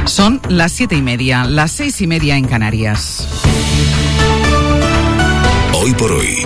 Son las 7:30, las 6:30 en Canarias. Hoy por hoy,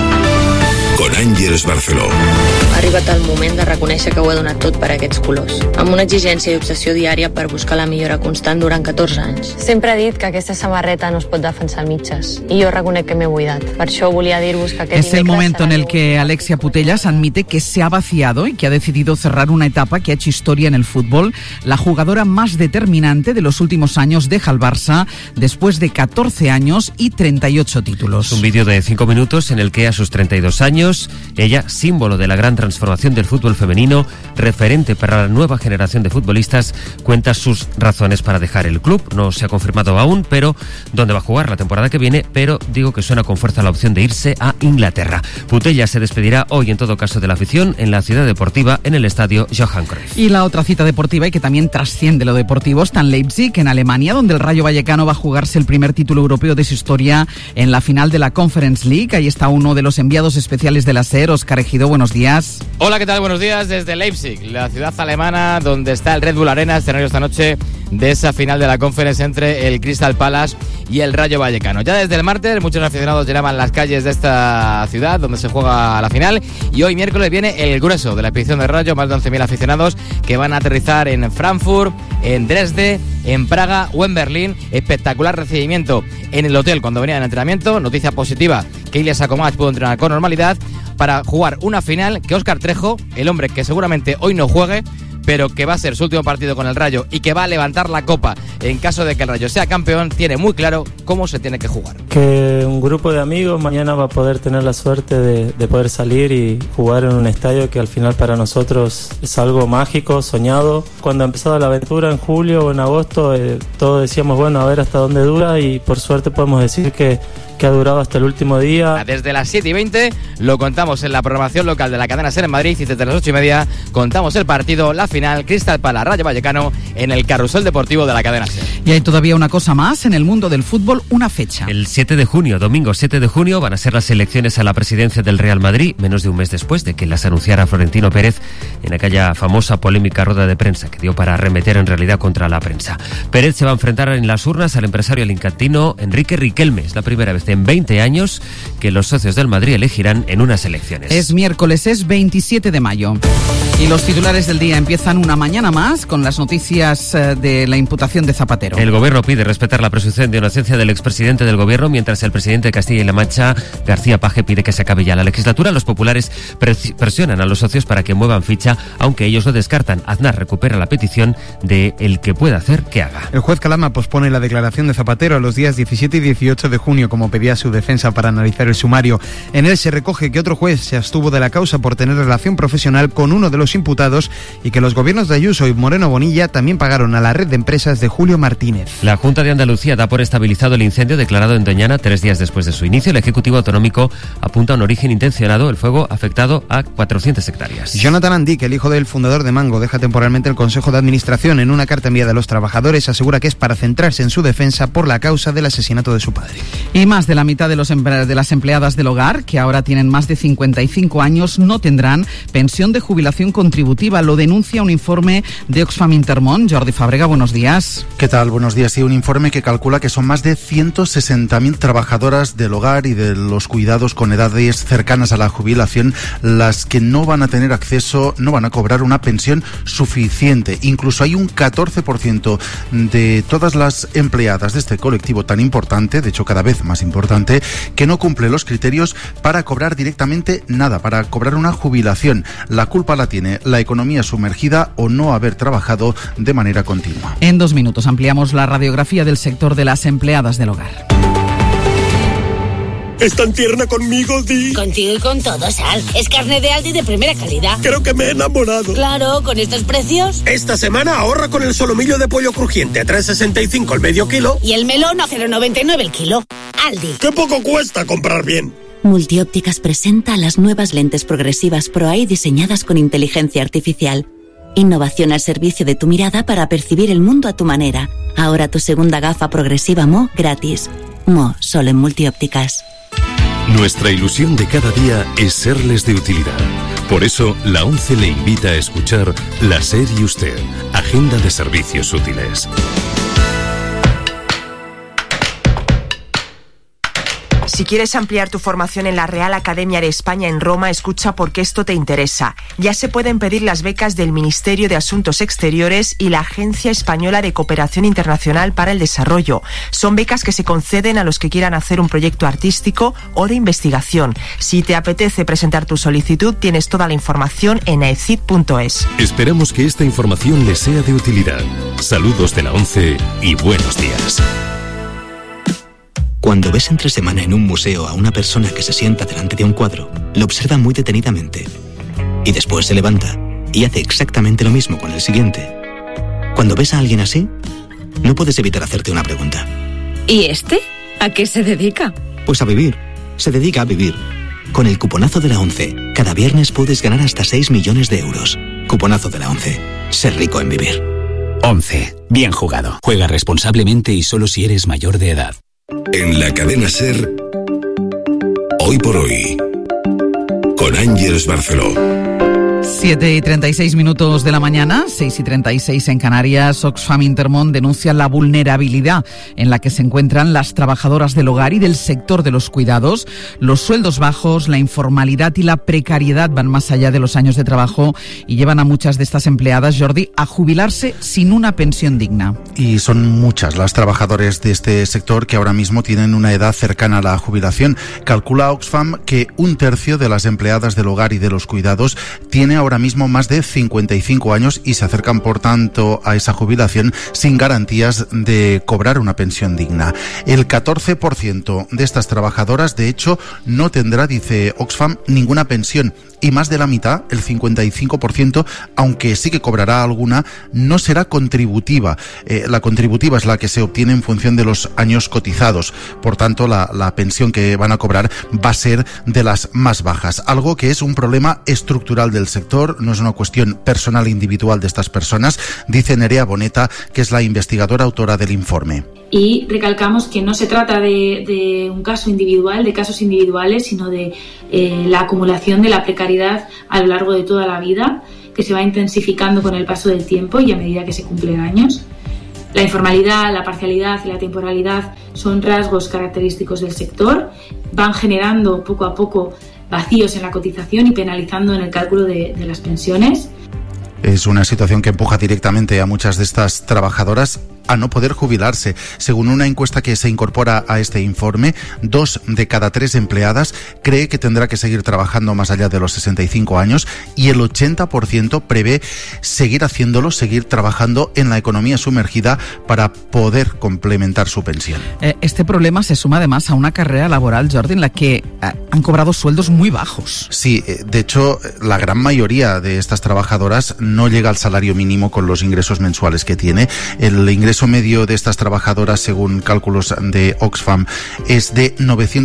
con Àngels Barceló. Ha arribat el moment de reconèixer que ho he donat tot per aquests colors, amb una exigència i obsessió diària per buscar la millora constant durant 14 anys. Sempre he dit que aquesta samarreta no es pot defensar a mitges, i jo reconec que m'he buidat. Per això volia dir-vos que aquest Es el momento en el que Alexia Putellas admite que se ha vaciado y que ha decidido cerrar una etapa que ha hecho historia en el fútbol. La jugadora más determinante de los últimos años deja el Barça después de 14 años y 38 títulos. Un vídeo de 5 minutos en el que a sus 32 años, ella, símbolo de la gran transformación del fútbol femenino, referente para la nueva generación de futbolistas, cuenta sus razones para dejar el club. No se ha confirmado aún, pero dónde va a jugar la temporada que viene, pero digo que suena con fuerza la opción de irse a Inglaterra. Putellas se despedirá hoy en todo caso de la afición en la ciudad deportiva, en el estadio Johan Cruyff. Y la otra cita deportiva, y que también trasciende lo deportivo, está en Leipzig, en Alemania, donde el Rayo Vallecano va a jugarse el primer título europeo de su historia en la final de la Conference League. Ahí está uno de los enviados especiales de la SER, Óscar Ejidó, buenos días. Hola, ¿qué tal? Buenos días desde Leipzig, la ciudad alemana donde está el Red Bull Arena, escenario esta noche de esa final de la Conference entre el Crystal Palace y el Rayo Vallecano. Ya desde el martes muchos aficionados llenaban las calles de esta ciudad donde se juega la final, y hoy miércoles viene el grueso de la expedición del Rayo, más de 11.000 aficionados que van a aterrizar en Frankfurt, en Dresde, en Praga o en Berlín. Espectacular recibimiento en el hotel cuando venía en entrenamiento. Noticia positiva que Ilya Sakomach pudo entrenar con normalidad para jugar una final que Óscar Trejo, el hombre que seguramente hoy no juegue, pero que va a ser su último partido con el Rayo y que va a levantar la copa en caso de que el Rayo sea campeón, tiene muy claro cómo se tiene que jugar. Que un grupo de amigos mañana va a poder tener la suerte de poder salir y jugar en un estadio que al final para nosotros es algo mágico, soñado. Cuando empezaba la aventura en julio o en agosto, todos decíamos, bueno, a ver hasta dónde dura, y por suerte podemos decir que ha durado hasta el último día. Desde las 7:20 lo contamos en la programación local de la cadena SER en Madrid, y desde las 8:30 contamos el partido, la final, Crystal Palace Rayo Vallecano, en el carrusel deportivo de la cadena SER. Y hay todavía una cosa más en el mundo del fútbol, una fecha. El 7 de junio, domingo 7 de junio, van a ser las elecciones a la presidencia del Real Madrid, menos de un mes después de que las anunciara Florentino Pérez en aquella famosa polémica rueda de prensa que dio para arremeter en realidad contra la prensa. Pérez se va a enfrentar en las urnas al empresario alicantino Enrique Riquelme. Es la primera vez en 20 años que los socios del Madrid elegirán en unas elecciones. Es miércoles, es 27 de mayo. Y los titulares del día empiezan una mañana más con las noticias de la imputación de Zapatero. El gobierno pide respetar la presunción de inocencia del expresidente del gobierno, mientras el presidente de Castilla y La Mancha, García Paje, pide que se acabe ya la legislatura. Los populares presionan a los socios para que muevan ficha, aunque ellos lo descartan. Aznar recupera la petición de el que pueda hacer, que haga. El juez Calama pospone la declaración de Zapatero a los días 17 y 18 de junio, como pedía su defensa, para analizar el sumario. En él se recoge que otro juez se abstuvo de la causa por tener relación profesional con uno de los imputados, y que los gobiernos de Ayuso y Moreno Bonilla también pagaron a la red de empresas de Julio Martínez. La Junta de Andalucía da por estabilizado el incendio declarado en Doñana 3 días después de su inicio. El Ejecutivo Autonómico apunta a un origen intencionado. El fuego ha afectado a 400 hectáreas. Jonathan Andic, el hijo del fundador de Mango, deja temporalmente el Consejo de Administración. En una carta enviada a los trabajadores asegura que es para centrarse en su defensa por la causa del asesinato de su padre. Y más de la mitad de las empleadas del hogar, que ahora tienen más de 55 años, no tendrán pensión de jubilación contributiva. Lo denuncia un informe de Oxfam Intermón. Jordi Fàbrega, buenos días. ¿Qué tal? Buenos días. Sí, un informe que calcula que son más de 160.000 trabajadoras del hogar y de los cuidados con edades cercanas a la jubilación las que no van a tener acceso, no van a cobrar una pensión suficiente. Incluso hay un 14% de todas las empleadas de este colectivo tan importante, de hecho cada vez más importante, que no cumple los criterios para cobrar directamente nada, para cobrar una jubilación. La culpa la tiene la economía sumergida o no haber trabajado de manera continua. En 2 minutos ampliamos la radiografía del sector de las empleadas del hogar. ¿Es tan tierna conmigo, Di? Contigo y con todo, Sal. Es carne de Aldi de primera calidad. Creo que me he enamorado. Claro, con estos precios. Esta semana ahorra con el solomillo de pollo crujiente a 3,65 el medio kilo. Y el melón a 0,99 el kilo. Aldi. ¡Qué poco cuesta comprar bien! Multiópticas presenta las nuevas lentes progresivas Pro-Eye diseñadas con inteligencia artificial. Innovación al servicio de tu mirada para percibir el mundo a tu manera. Ahora tu segunda gafa progresiva Mo gratis. Mo, solo en Multiópticas. Nuestra ilusión de cada día es serles de utilidad. Por eso, la ONCE le invita a escuchar La SER y Usted, Agenda de Servicios Útiles. Si quieres ampliar tu formación en la Real Academia de España en Roma, escucha porque esto te interesa. Ya se pueden pedir las becas del Ministerio de Asuntos Exteriores y la Agencia Española de Cooperación Internacional para el Desarrollo. Son becas que se conceden a los que quieran hacer un proyecto artístico o de investigación. Si te apetece presentar tu solicitud, tienes toda la información en aecid.es. Esperamos que esta información les sea de utilidad. Saludos de la 11 y buenos días. Cuando ves entre semana en un museo a una persona que se sienta delante de un cuadro, lo observa muy detenidamente y después se levanta y hace exactamente lo mismo con el siguiente. Cuando ves a alguien así, no puedes evitar hacerte una pregunta. ¿Y este? ¿A qué se dedica? Pues a vivir. Se dedica a vivir. Con el cuponazo de la 11, cada viernes puedes ganar hasta 6 millones de euros. Cuponazo de la 11. Ser rico en vivir. 11. Bien jugado. Juega responsablemente y solo si eres mayor de edad. En la cadena SER, Hoy por Hoy, con Ángeles Barceló. 7:36 de la mañana, 6:36 en Canarias. Oxfam Intermón denuncia la vulnerabilidad en la que se encuentran las trabajadoras del hogar y del sector de los cuidados. Los sueldos bajos, la informalidad y la precariedad van más allá de los años de trabajo y llevan a muchas de estas empleadas, Jordi, a jubilarse sin una pensión digna. Y son muchas las trabajadoras de este sector que ahora mismo tienen una edad cercana a la jubilación. Calcula Oxfam que 1/3 de las empleadas del hogar y de los cuidados tiene ahora mismo más de 55 años y se acercan, por tanto, a esa jubilación sin garantías de cobrar una pensión digna. El 14% de estas trabajadoras, de hecho, no tendrá, dice Oxfam, ninguna pensión. Y más de la mitad, el 55%, aunque sí que cobrará alguna, no será contributiva. La contributiva es la que se obtiene en función de los años cotizados. Por tanto, la pensión que van a cobrar va a ser de las más bajas. Algo que es un problema estructural del sector, no es una cuestión personal e individual de estas personas, dice Nerea Boneta, que es la investigadora autora del informe. Y recalcamos que no se trata de un caso individual, de casos individuales, sino de la acumulación de la precariedad a lo largo de toda la vida, que se va intensificando con el paso del tiempo y a medida que se cumplen años. La informalidad, la parcialidad y la temporalidad son rasgos característicos del sector, van generando poco a poco vacíos en la cotización y penalizando en el cálculo de las pensiones. Es una situación que empuja directamente a muchas de estas trabajadoras a no poder jubilarse. Según una encuesta que se incorpora a este informe, 2 de cada 3 empleadas cree que tendrá que seguir trabajando más allá de los 65 años y el 80% prevé seguir haciéndolo, seguir trabajando en la economía sumergida para poder complementar su pensión. Este problema se suma además a una carrera laboral, Jordi, en la que han cobrado sueldos muy bajos. Sí, de hecho, la gran mayoría de estas trabajadoras no llega al salario mínimo con los ingresos mensuales que tiene. El ingreso medio de estas trabajadoras, según cálculos de Oxfam, es de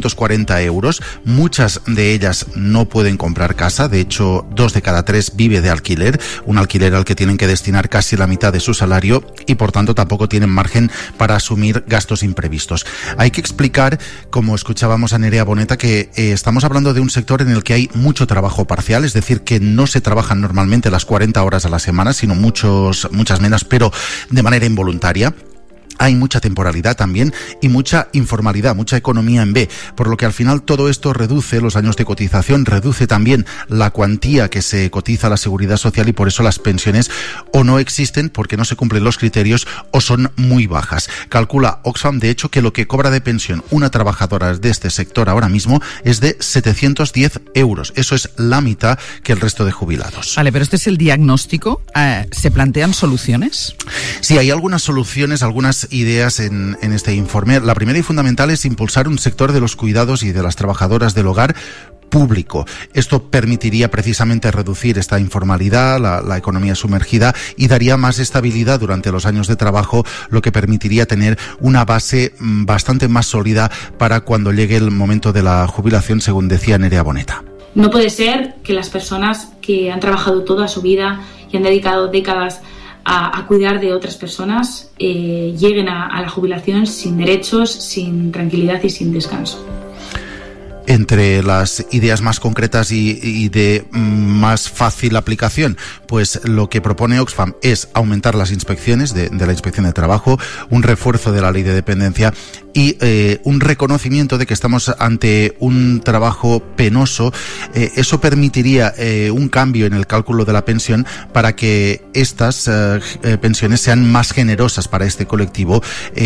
940 euros. Muchas de ellas no pueden comprar casa. De hecho, 2 de cada 3 vive de alquiler, un alquiler al que tienen que destinar casi la mitad de su salario y, por tanto, tampoco tienen margen para asumir gastos imprevistos. Hay que explicar, como escuchábamos a Nerea Boneta, que estamos hablando de un sector en el que hay mucho trabajo parcial, es decir, que no se trabajan normalmente las 40 horas a la semana, sino muchas menos, pero de manera involuntaria. Hay mucha temporalidad también y mucha informalidad, mucha economía en B, por lo que al final todo esto reduce los años de cotización, reduce también la cuantía que se cotiza a la Seguridad Social y por eso las pensiones o no existen porque no se cumplen los criterios o son muy bajas. Calcula Oxfam, de hecho, que lo que cobra de pensión una trabajadora de este sector ahora mismo es de 710 euros. Eso es la mitad que el resto de jubilados. Vale, pero este es el diagnóstico. ¿Se plantean soluciones? Sí, hay algunas soluciones, algunas ideas en este informe. La primera y fundamental es impulsar un sector de los cuidados y de las trabajadoras del hogar público. Esto permitiría precisamente reducir esta informalidad, la economía sumergida y daría más estabilidad durante los años de trabajo, lo que permitiría tener una base bastante más sólida para cuando llegue el momento de la jubilación, según decía Nerea Boneta. No puede ser que las personas que han trabajado toda su vida y han dedicado décadas a cuidar de otras personas lleguen a la jubilación sin derechos, sin tranquilidad y sin descanso. Entre las ideas más concretas y de más fácil aplicación, pues lo que propone Oxfam es aumentar las inspecciones de la Inspección de Trabajo, un refuerzo de la ley de dependencia y un reconocimiento de que estamos ante un trabajo penoso. Eso permitiría un cambio en el cálculo de la pensión para que estas pensiones sean más generosas para este colectivo.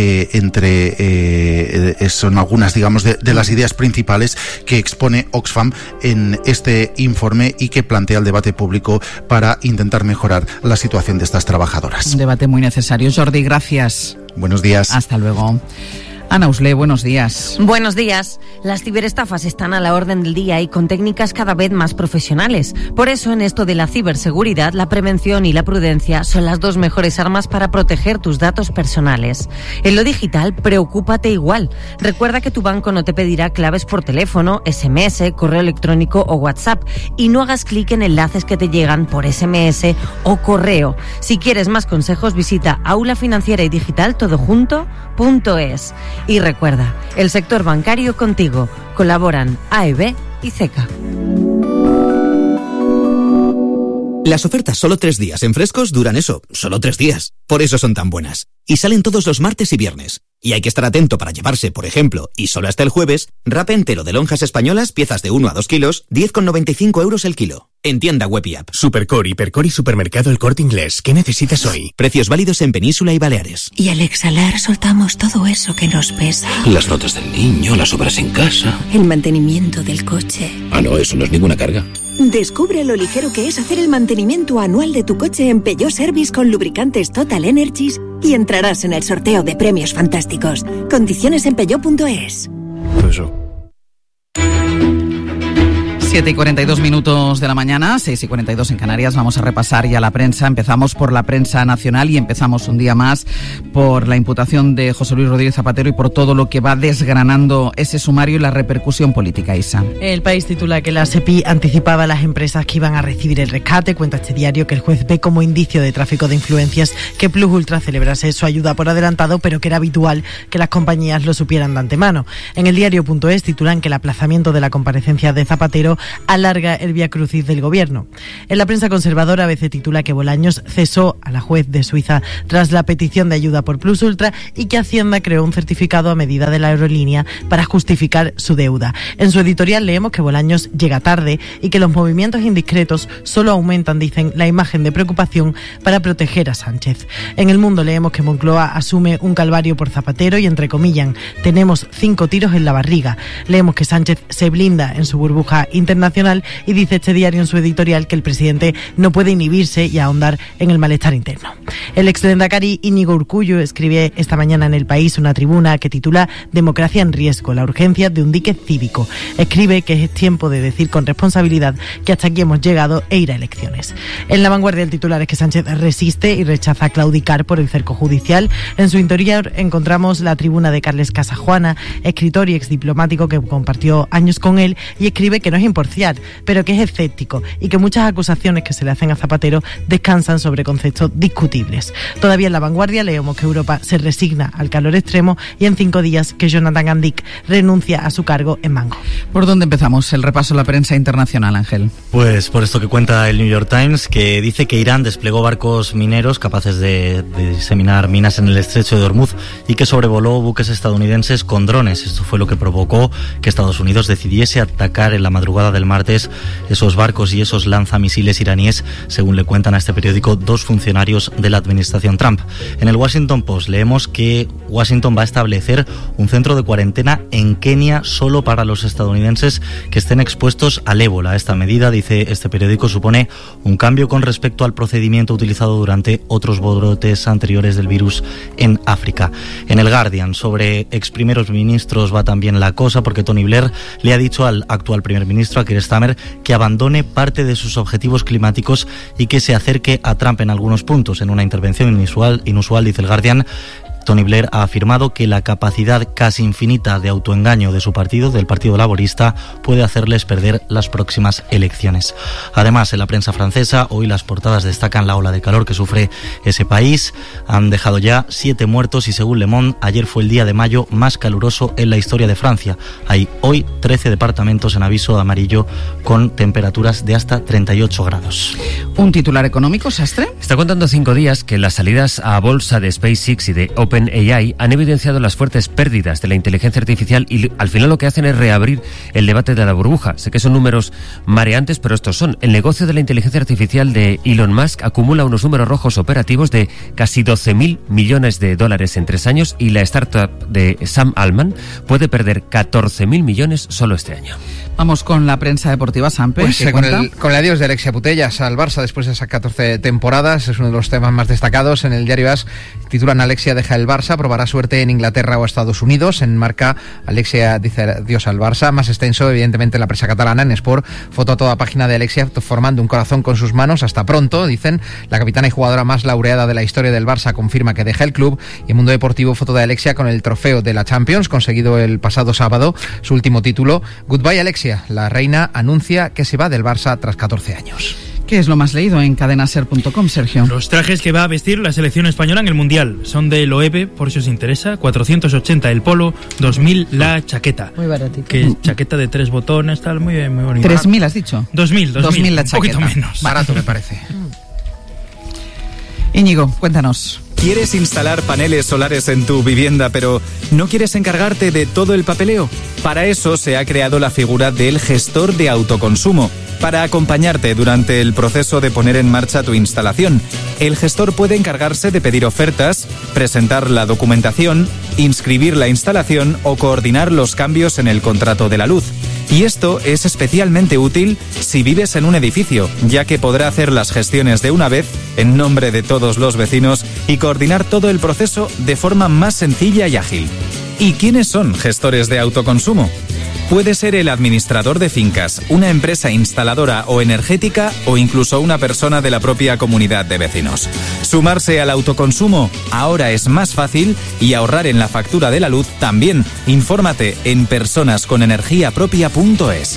Son algunas, digamos, de las ideas principales que expone Oxfam en este informe y que plantea el debate público para intentar mejorar la situación de estas trabajadoras. Un debate muy necesario. Jordi, gracias. Buenos días. Hasta luego. Ana Usle, buenos días. Buenos días. Las ciberestafas están a la orden del día y con técnicas cada vez más profesionales. Por eso, en esto de la ciberseguridad, la prevención y la prudencia son las dos mejores armas para proteger tus datos personales. En lo digital, preocúpate igual. Recuerda que tu banco no te pedirá claves por teléfono, SMS, correo electrónico o WhatsApp. Y no hagas clic en enlaces que te llegan por SMS o correo. Si quieres más consejos, visita aulafinanciera-y-digital-todo-junto.es. Y recuerda, el sector bancario contigo. Colaboran AEB y CECA. Las ofertas solo 3 días en Frescos duran eso, solo 3 días. Por eso son tan buenas. Y salen todos los martes y viernes. Y hay que estar atento para llevarse, por ejemplo, y solo hasta el jueves, rape entero de lonjas españolas, piezas de 1 a 2 kilos, 10,95 € el kilo. En tienda web y app. Supercore, Hipercore y Supermercado El Corte Inglés. ¿Qué necesitas hoy? Precios válidos en Península y Baleares. Y al exhalar soltamos todo eso que nos pesa. Las notas del niño, las obras en casa. El mantenimiento del coche. Ah, no, eso no es ninguna carga. Descubre lo ligero que es hacer el mantenimiento anual de tu coche en Peugeot Service con lubricantes Total Energies y entrarás en el sorteo de premios fantásticos. Condiciones en peugeot.es. 7:42 de la mañana, 6:42 en Canarias. Vamos a repasar ya la prensa. Empezamos por la prensa nacional y empezamos un día más por la imputación de José Luis Rodríguez Zapatero y por todo lo que va desgranando ese sumario y la repercusión política, Isa. El País titula que la SEPI anticipaba a las empresas que iban a recibir el rescate. Cuenta este diario que el juez ve como indicio de tráfico de influencias que Plus Ultra celebrase su ayuda por adelantado, pero que era habitual que las compañías lo supieran de antemano. En el diario.es titulan que el aplazamiento de la comparecencia de Zapatero alarga el viacrucis del gobierno. En la prensa conservadora, ABC titula que Bolaños cesó a la juez de Suiza tras la petición de ayuda por Plus Ultra y que Hacienda creó un certificado a medida de la aerolínea para justificar su deuda. En su editorial leemos que Bolaños llega tarde y que los movimientos indiscretos solo aumentan, dicen, la imagen de preocupación para proteger a Sánchez. En El Mundo leemos que Moncloa asume un calvario por Zapatero y entrecomillan, tenemos 5 tiros en la barriga. Leemos que Sánchez se blinda en su burbuja internacional y dice este diario en su editorial que el presidente no puede inhibirse y ahondar en el malestar interno. El exlendakari Íñigo Urkullu escribe esta mañana en El País una tribuna que titula Democracia en riesgo, la urgencia de un dique cívico. Escribe que es tiempo de decir con responsabilidad que hasta aquí hemos llegado e ir a elecciones. En La Vanguardia el titular es que Sánchez resiste y rechaza claudicar por el cerco judicial. En su interior encontramos la tribuna de Carles Casajuana, escritor y exdiplomático que compartió años con él y escribe que no es imparcial, pero que es escéptico y que muchas acusaciones que se le hacen a Zapatero descansan sobre conceptos discutibles. Todavía en La Vanguardia leemos que Europa se resigna al calor extremo y en 5 días que Jonathan Andic renuncia a su cargo en Mango. ¿Por dónde empezamos el repaso de la prensa internacional, Ángel? Pues por esto que cuenta el New York Times, que dice que Irán desplegó barcos mineros capaces de diseminar minas en el estrecho de Hormuz y que sobrevoló buques estadounidenses con drones. Esto fue lo que provocó que Estados Unidos decidiese atacar en la madrugada del martes esos barcos y esos lanzamisiles iraníes, según le cuentan a este periódico 2 funcionarios de la administración Trump. En el Washington Post leemos que Washington va a establecer un centro de cuarentena en Kenia solo para los estadounidenses que estén expuestos al ébola. Esta medida, dice este periódico, supone un cambio con respecto al procedimiento utilizado durante otros brotes anteriores del virus en África. En el Guardian, sobre ex primeros ministros va también la cosa, porque Tony Blair le ha dicho al actual primer ministro, a Keir Starmer, que abandone parte de sus objetivos climáticos y que se acerque a Trump en algunos puntos. En una intervención inusual, dice el Guardian, Tony Blair ha afirmado que la capacidad casi infinita de autoengaño de su partido, del Partido Laborista, puede hacerles perder las próximas elecciones. Además, en la prensa francesa, hoy las portadas destacan la ola de calor que sufre ese país. Han dejado ya 7 muertos y, según Le Monde, ayer fue el día de mayo más caluroso en la historia de Francia. Hay hoy 13 departamentos en aviso amarillo con temperaturas de hasta 38 grados. ¿Un titular económico, Sastre? Está contando 5 días que las salidas a bolsa de SpaceX y de OpenAI han evidenciado las fuertes pérdidas de la inteligencia artificial y al final lo que hacen es reabrir el debate de la burbuja. Sé que son números mareantes, pero estos son. El negocio de la inteligencia artificial de Elon Musk acumula unos números rojos operativos de casi 12.000 millones de dólares en 3 años y la startup de Sam Altman puede perder 14.000 millones solo este año. Vamos con la prensa deportiva, Sampe. Pues con el adiós de Alexia Putellas al Barça después de esas 14 temporadas, es uno de los temas más destacados. En el diario AS titulan: Alexia deja el Barça, probará suerte en Inglaterra o Estados Unidos. En Marca, Alexia dice adiós al Barça. Más extenso, evidentemente, en la prensa catalana. En Sport, foto a toda página de Alexia formando un corazón con sus manos. Hasta pronto, dicen. La capitana y jugadora más laureada de la historia del Barça confirma que deja el club. Y en Mundo Deportivo, foto de Alexia con el trofeo de la Champions, conseguido el pasado sábado, su último título. Goodbye, Alexia. La reina anuncia que se va del Barça tras 14 años. ¿Qué es lo más leído en cadenaser.com, Sergio? Los trajes que va a vestir la selección española en el Mundial son de Loewe, por si os interesa, 480 el polo, 2.000 la chaqueta. Muy baratito. Que es chaqueta de 3 botones, tal, muy bonito. 3.000 has dicho. 2.000 la chaqueta. Un poquito menos. Barato me parece. Íñigo, cuéntanos. ¿Quieres instalar paneles solares en tu vivienda, pero no quieres encargarte de todo el papeleo? Para eso se ha creado la figura del gestor de autoconsumo, para acompañarte durante el proceso de poner en marcha tu instalación. El gestor puede encargarse de pedir ofertas, presentar la documentación, inscribir la instalación o coordinar los cambios en el contrato de la luz. Y esto es especialmente útil si vives en un edificio, ya que podrá hacer las gestiones de una vez en nombre de todos los vecinos y coordinar todo el proceso de forma más sencilla y ágil. ¿Y quiénes son gestores de autoconsumo? Puede ser el administrador de fincas, una empresa instaladora o energética o incluso una persona de la propia comunidad de vecinos. Sumarse al autoconsumo ahora es más fácil y ahorrar en la factura de la luz también. Infórmate en personasconenergiapropia.es.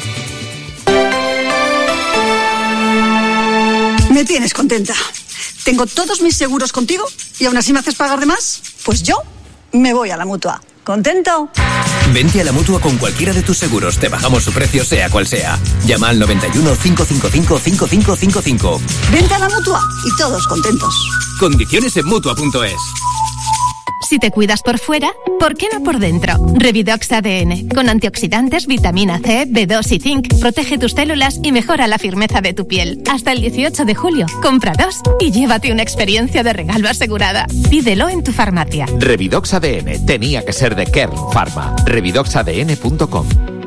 Me tienes contenta. Tengo todos mis seguros contigo y aún así me haces pagar de más. Pues yo me voy a la Mutua. ¿Contento? Vente a la Mutua con cualquiera de tus seguros. Te bajamos su precio sea cual sea. Llama al 91 555 5555. Vente a la Mutua y todos contentos. Condiciones en Mutua.es. Si te cuidas por fuera, ¿por qué no por dentro? Revidox ADN, con antioxidantes, vitamina C, B2 y zinc, protege tus células y mejora la firmeza de tu piel. Hasta el 18 de julio, compra 2 y llévate una experiencia de regalo asegurada. Pídelo en tu farmacia. Revidox ADN, tenía que ser de Kern Pharma. Revidoxadn.com.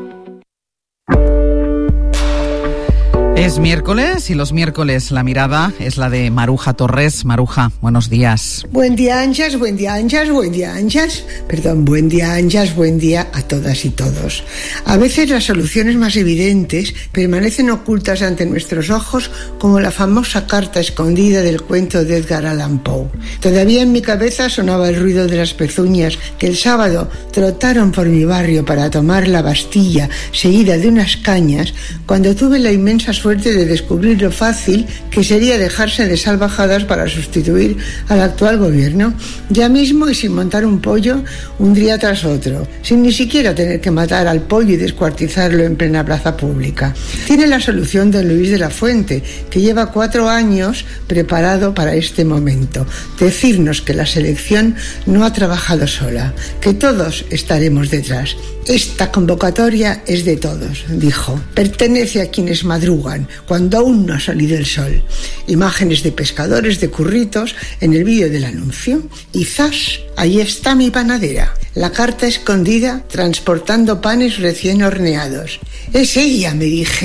Es miércoles y los miércoles la mirada es la de Maruja Torres. Maruja, buenos días. Buen día, Anchas, buen día, Anchas, buen día, Anchas. Perdón, buen día, Anchas, buen día a todas y todos. A veces las soluciones más evidentes permanecen ocultas ante nuestros ojos, como la famosa carta escondida del cuento de Edgar Allan Poe. Todavía en mi cabeza sonaba el ruido de las pezuñas que el sábado trotaron por mi barrio para tomar la Bastilla, seguida de unas cañas, cuando tuve la inmensa suerte de descubrir lo fácil que sería dejarse de salvajadas para sustituir al actual gobierno, ya mismo y sin montar un pollo un día tras otro, sin ni siquiera tener que matar al pollo y descuartizarlo en plena plaza pública. Tiene la solución don Luis de la Fuente, que lleva 4 años preparado para este momento: decirnos que la selección no ha trabajado sola, que todos estaremos detrás. Esta convocatoria es de todos, dijo. Pertenece a quienes madrugan, cuando aún no ha salido el sol. Imágenes de pescadores de curritos en el vídeo del anuncio. Y ¡zas! Ahí está mi panadera. La carta escondida transportando panes recién horneados. Es ella, me dije,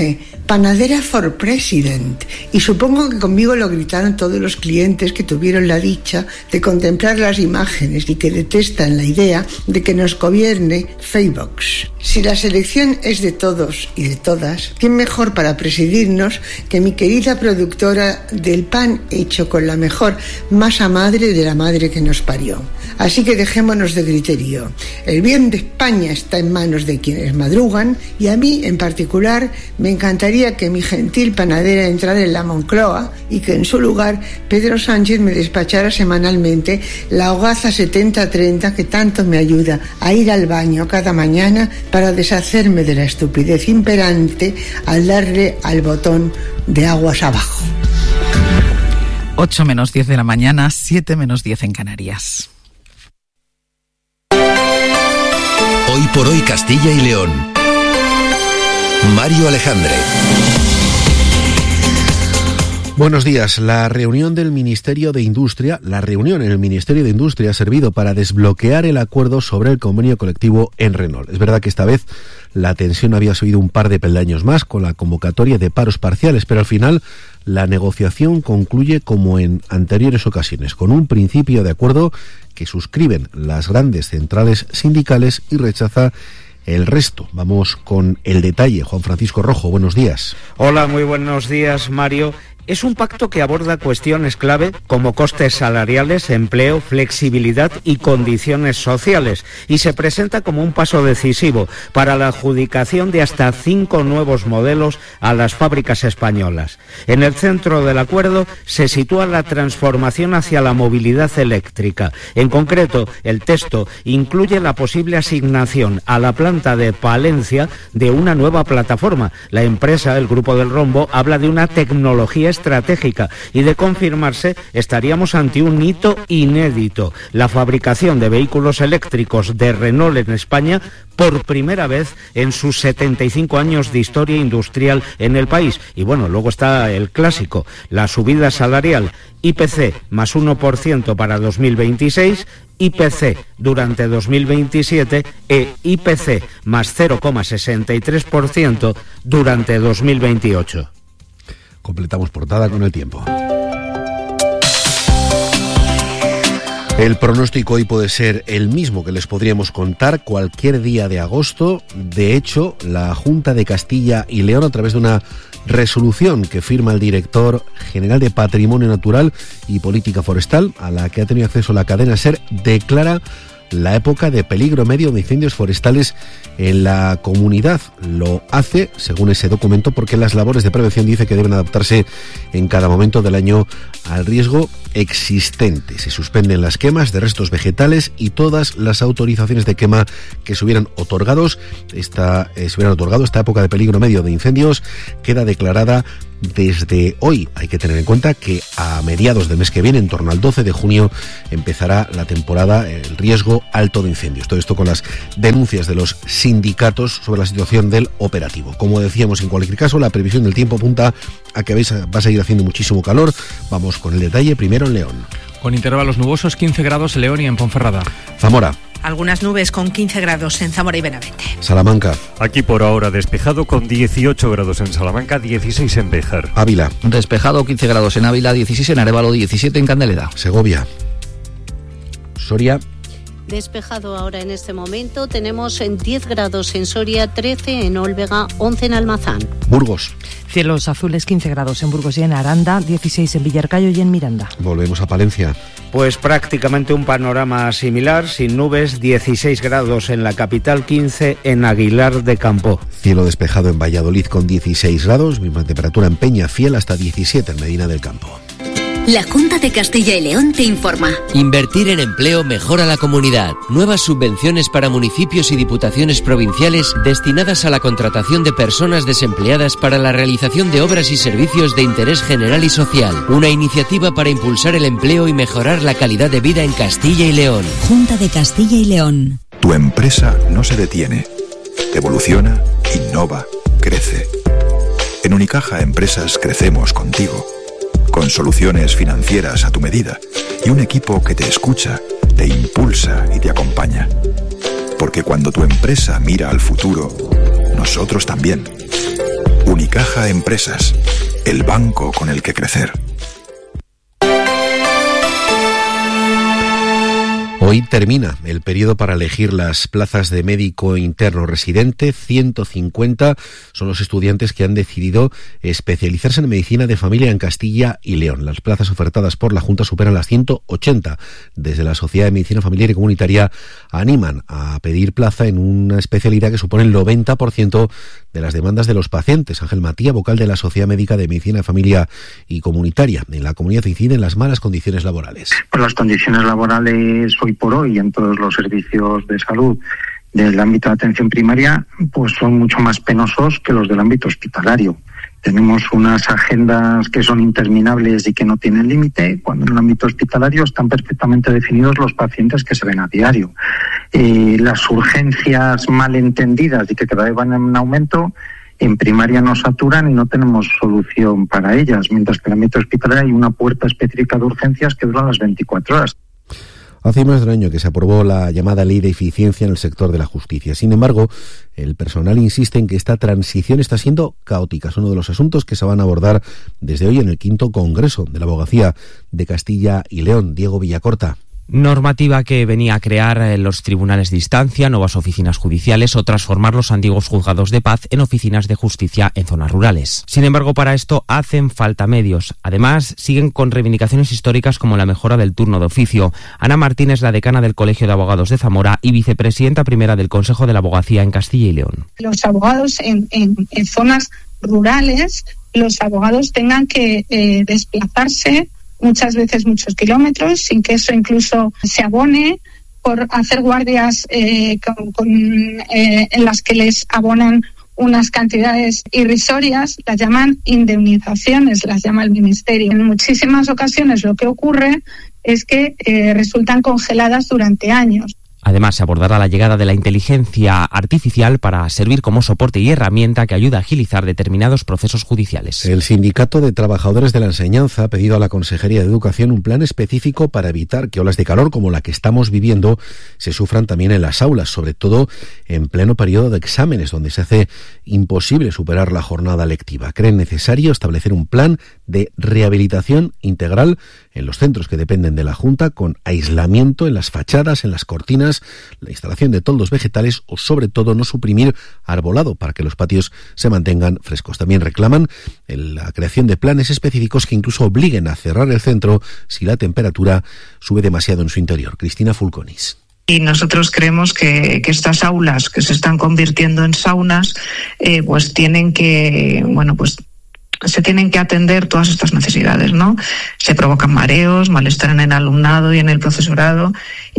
Panadera for President, y supongo que conmigo lo gritaron todos los clientes que tuvieron la dicha de contemplar las imágenes y que detestan la idea de que nos gobierne Facebook. Si la selección es de todos y de todas, ¿quién mejor para presidirnos que mi querida productora del pan hecho con la mejor masa madre de la madre que nos parió? Así que dejémonos de griterío. El bien de España está en manos de quienes madrugan, y a mí en particular me encantaría que mi gentil panadera entrara en la Moncloa y que en su lugar Pedro Sánchez me despachara semanalmente la hogaza 70-30 que tanto me ayuda a ir al baño cada mañana para deshacerme de la estupidez imperante al darle al botón de aguas abajo. 8 menos 10 de la mañana, 7 menos 10 en Canarias. Hoy por hoy Castilla y León. Mario Alejandre. Buenos días. La reunión en el Ministerio de Industria ha servido para desbloquear el acuerdo sobre el convenio colectivo en Renault. Es verdad que esta vez la tensión había subido un par de peldaños más con la convocatoria de paros parciales, pero al final la negociación concluye como en anteriores ocasiones, con un principio de acuerdo que suscriben las grandes centrales sindicales y rechaza el resto. Vamos con el detalle. Juan Francisco Rojo, buenos días. Hola, muy buenos días, Mario. Es un pacto que aborda cuestiones clave como costes salariales, empleo, flexibilidad y condiciones sociales, y se presenta como un paso decisivo para la adjudicación de hasta 5 nuevos modelos a las fábricas españolas. En el centro del acuerdo se sitúa la transformación hacia la movilidad eléctrica. En concreto, el texto incluye la posible asignación a la planta de Palencia de una nueva plataforma. La empresa, el Grupo del Rombo, habla de una tecnología estratégica, y de confirmarse estaríamos ante un hito inédito: la fabricación de vehículos eléctricos de Renault en España por primera vez en sus 75 años de historia industrial en el país. Y bueno, luego está el clásico, la subida salarial: IPC más 1% para 2026, IPC durante 2027 e IPC más 0,63% durante 2028. Completamos portada con el tiempo. El pronóstico hoy puede ser el mismo que les podríamos contar cualquier día de agosto. De hecho, la Junta de Castilla y León, a través de una resolución que firma el director general de Patrimonio Natural y Política Forestal, a la que ha tenido acceso la cadena SER, declara la época de peligro medio de incendios forestales en la comunidad. Lo hace, según ese documento, porque las labores de prevención dice que deben adaptarse en cada momento del año al riesgo existente. Se suspenden las quemas de restos vegetales y todas las autorizaciones de quema que se hubieran otorgado. Esta época de peligro medio de incendios queda declarada desde hoy. Hay que tener en cuenta que a mediados del mes que viene, en torno al 12 de junio, empezará la temporada, el riesgo alto de incendios. Todo esto con las denuncias de los sindicatos sobre la situación del operativo. Como decíamos, en cualquier caso, la previsión del tiempo apunta a que va a seguir haciendo muchísimo calor. Vamos con el detalle, primero en León. Con intervalos nubosos, 15 grados en León y en Ponferrada. Zamora. Algunas nubes con 15 grados en Zamora y Benavente. Salamanca. Aquí por ahora despejado con 18 grados en Salamanca, 16 en Béjar. Ávila. Despejado, 15 grados en Ávila, 16 en Arévalo, 17 en Candeleda. Segovia. Soria. Despejado ahora en este momento, tenemos en 10 grados en Soria, 13 en Olvega, 11 en Almazán. Burgos. Cielos azules, 15 grados en Burgos y en Aranda, 16 en Villarcayo y en Miranda. Volvemos a Palencia. Pues prácticamente un panorama similar, sin nubes, 16 grados en la capital, 15 en Aguilar de Campo. Cielo despejado en Valladolid con 16 grados, misma temperatura en Peñafiel, hasta 17 en Medina del Campo. La Junta de Castilla y León te informa. Invertir en empleo mejora la comunidad. Nuevas subvenciones para municipios y diputaciones provinciales destinadas a la contratación de personas desempleadas para la realización de obras y servicios de interés general y social. Una iniciativa para impulsar el empleo y mejorar la calidad de vida en Castilla y León. Junta de Castilla y León. Tu empresa no se detiene. Evoluciona, innova, crece. En Unicaja Empresas crecemos contigo. Con soluciones financieras a tu medida y un equipo que te escucha, te impulsa y te acompaña. Porque cuando tu empresa mira al futuro, nosotros también. Unicaja Empresas, el banco con el que crecer. Hoy termina el periodo para elegir las plazas de médico interno residente. 150 son los estudiantes que han decidido especializarse en medicina de familia en Castilla y León. Las plazas ofertadas por la Junta superan las 180. Desde la Sociedad de Medicina Familiar y Comunitaria animan a pedir plaza en una especialidad que supone el 90% de las demandas de los pacientes. Ángel Matía, vocal de la Sociedad Médica de Medicina de Familia y Comunitaria. En la comunidad inciden las malas condiciones laborales. Pues las condiciones laborales hoy por hoy en todos los servicios de salud del ámbito de atención primaria pues son mucho más penosos que los del ámbito hospitalario. Tenemos unas agendas que son interminables y que no tienen límite, cuando en el ámbito hospitalario están perfectamente definidos los pacientes que se ven a diario. Las urgencias mal entendidas y que cada vez van en aumento, en primaria nos saturan y no tenemos solución para ellas, mientras que en el ámbito hospitalario hay una puerta específica de urgencias que duran las 24 horas. Hace más de un año que se aprobó la llamada Ley de Eficiencia en el sector de la justicia. Sin embargo, el personal insiste en que esta transición está siendo caótica. Es uno de los asuntos que se van a abordar desde hoy en el 5º Congreso de la Abogacía de Castilla y León. Diego Villacorta. Normativa que venía a crear los tribunales de instancia, nuevas oficinas judiciales o transformar los antiguos juzgados de paz en oficinas de justicia en zonas rurales. Sin embargo, para esto hacen falta medios. Además, siguen con reivindicaciones históricas como la mejora del turno de oficio. Ana Martínez, la decana del Colegio de Abogados de Zamora y vicepresidenta primera del Consejo de la Abogacía en Castilla y León. Los abogados en zonas rurales, los abogados tengan que desplazarse muchas veces muchos kilómetros, sin que eso incluso se abone, por hacer guardias en las que les abonan unas cantidades irrisorias, las llaman indemnizaciones, las llama el Ministerio. En muchísimas ocasiones lo que ocurre es que resultan congeladas durante años. Además, se abordará la llegada de la inteligencia artificial para servir como soporte y herramienta que ayuda a agilizar determinados procesos judiciales. El Sindicato de Trabajadores de la Enseñanza ha pedido a la Consejería de Educación un plan específico para evitar que olas de calor como la que estamos viviendo se sufran también en las aulas, sobre todo en pleno periodo de exámenes, donde se hace imposible superar la jornada lectiva. Creen necesario establecer un plan de rehabilitación integral en los centros que dependen de la Junta, con aislamiento en las fachadas, en las cortinas, la instalación de toldos vegetales o, sobre todo, no suprimir arbolado para que los patios se mantengan frescos. También reclaman la creación de planes específicos que incluso obliguen a cerrar el centro si la temperatura sube demasiado en su interior. Cristina Fulconis. Y nosotros creemos que estas aulas que se están convirtiendo en saunas, pues tienen que, se tienen que atender todas estas necesidades, ¿no? Se provocan mareos, malestar en el alumnado y en el profesorado,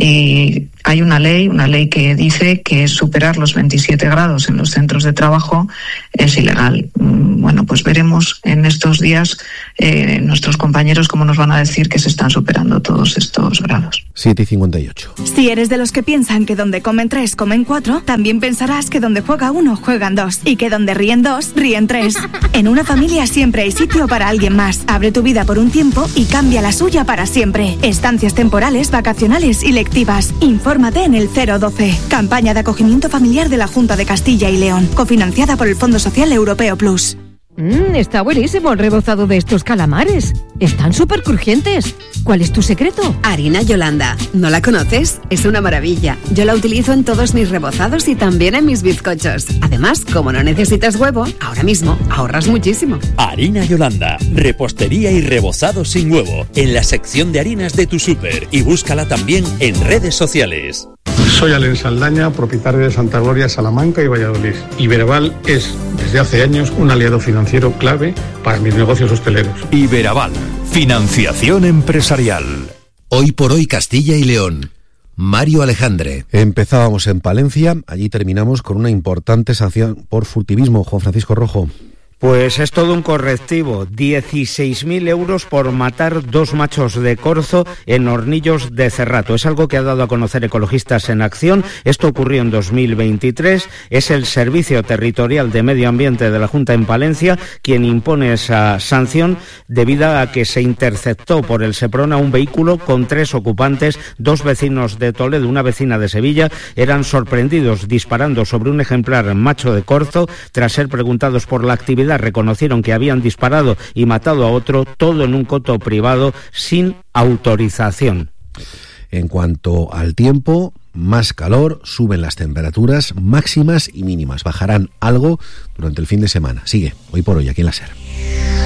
y hay una ley que dice que superar los 27 grados en los centros de trabajo es ilegal. Pues veremos en estos días nuestros compañeros cómo nos van a decir que se están superando todos estos grados. 7:58. Si eres de los que piensan que donde comen 3, comen 4, también pensarás que donde juega 1, juegan 2, y que donde ríen 2, ríen 3. En una familia siempre hay sitio para alguien más. Abre tu vida por un tiempo y cambia la suya para siempre. Estancias temporales, vacacionales y lectivas. Infórmate en el 012. Campaña de acogimiento familiar de la Junta de Castilla y León, cofinanciada por el Fondo Social Europeo Plus. Está buenísimo el rebozado de estos calamares. Están súper crujientes. ¿Cuál es tu secreto? Harina Yolanda. ¿No la conoces? Es una maravilla. Yo la utilizo en todos mis rebozados y también en mis bizcochos. Además, como no necesitas huevo, ahora mismo ahorras muchísimo. Harina Yolanda. Repostería y rebozado sin huevo. En la sección de harinas de tu súper. Y búscala también en redes sociales. Soy Alen Saldaña, propietario de Santa Gloria, Salamanca y Valladolid. Iberaval es, desde hace años, un aliado financiero clave para mis negocios hosteleros. Iberaval, financiación empresarial. Hoy por hoy Castilla y León. Mario Alejandre. Empezábamos en Palencia, allí terminamos con una importante sanción por furtivismo. Juan Francisco Rojo. Pues es todo un correctivo, 16.000 euros por matar 2 machos de corzo en Hornillos de Cerrato. Es algo que ha dado a conocer Ecologistas en Acción. Esto ocurrió en 2023. Es el Servicio Territorial de Medio Ambiente de la Junta en Palencia quien impone esa sanción debido a que se interceptó por el Seprona un vehículo con 3 ocupantes, 2 vecinos de Toledo, una vecina de Sevilla. Eran sorprendidos disparando sobre un ejemplar macho de corzo tras ser preguntados por la actividad Venezuela reconocieron que habían disparado y matado a otro, todo en un coto privado sin autorización. En cuanto al tiempo, más calor, suben las temperaturas máximas y mínimas. Bajarán algo durante el fin de semana. Sigue Hoy por Hoy aquí en la SER.